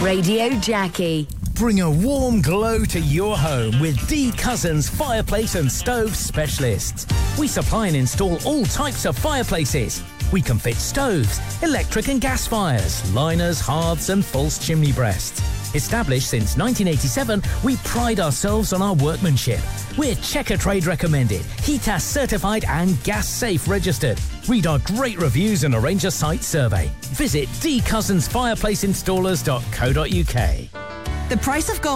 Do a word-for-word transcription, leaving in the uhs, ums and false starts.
Radio Jackie. Bring a warm glow to your home with D Cousins Fireplace and Stove Specialists. We supply and install all types of fireplaces. We can fit stoves, electric and gas fires, liners, hearths and false chimney breasts. Established since nineteen eighty-seven, we pride ourselves on our workmanship. We're Checker Trade recommended, HETAS certified and gas safe registered. Read our great reviews and arrange a site survey. Visit d cousins fireplace installers dot co dot uk. The price of gold